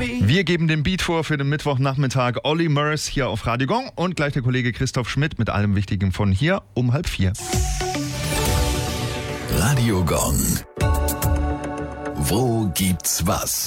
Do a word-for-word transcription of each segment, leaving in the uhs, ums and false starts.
Wir geben den Beat vor für den Mittwochnachmittag. Olly Murs hier auf Radio Gong und gleich der Kollege Christoph Schmidt mit allem Wichtigen von hier um halb vier. Radio Gong. Wo gibt's was?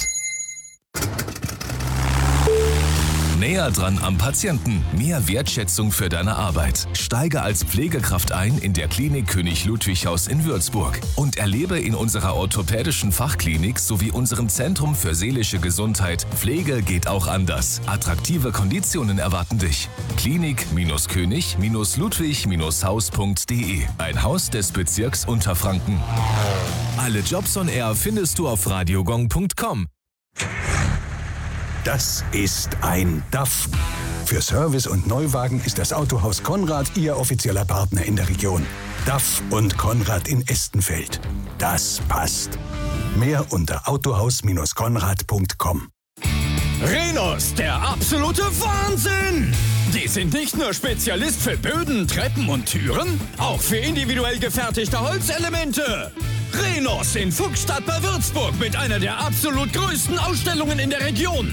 Näher dran am Patienten. Mehr Wertschätzung für deine Arbeit. Steige als Pflegekraft ein in der Klinik König Ludwig Haus in Würzburg und erlebe in unserer orthopädischen Fachklinik sowie unserem Zentrum für seelische Gesundheit Pflege geht auch anders. Attraktive Konditionen erwarten dich. Klinik-König-Ludwig-Haus punkt de. Ein Haus des Bezirks Unterfranken. Alle Jobs on Air findest du auf radiogong punkt com. Das ist ein D A F. Für Service und Neuwagen ist das Autohaus Konrad Ihr offizieller Partner in der Region. D A F und Konrad in Estenfeld. Das passt. Mehr unter autohaus Konrad punkt com. Rhenus, der absolute Wahnsinn! Die sind nicht nur Spezialist für Böden, Treppen und Türen, auch für individuell gefertigte Holzelemente. Rhenus in Fuchsstadt bei Würzburg mit einer der absolut größten Ausstellungen in der Region.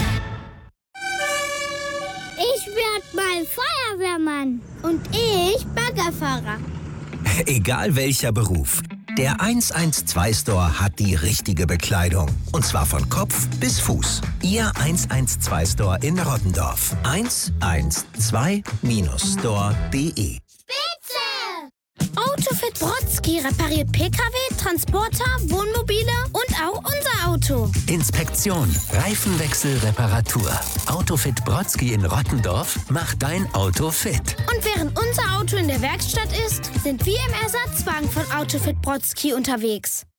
Ich werd mal Feuerwehrmann und ich Baggerfahrer. Egal welcher Beruf. Der eins eins zwei Store hat die richtige Bekleidung. Und zwar von Kopf bis Fuß. Ihr eins eins zwei Store in Rottendorf. eins eins zwei Store punkt de. Spitze! Autofit Brodsky repariert P K W, Transporter, Wohnmobile und auch unser Auto. Inspektion, Reifenwechsel, Reparatur. Autofit Brodsky in Rottendorf macht dein Auto fit. Und während unser Auto in der Werkstatt ist, sind wir im Ersatzwagen von Autofit Brodsky unterwegs.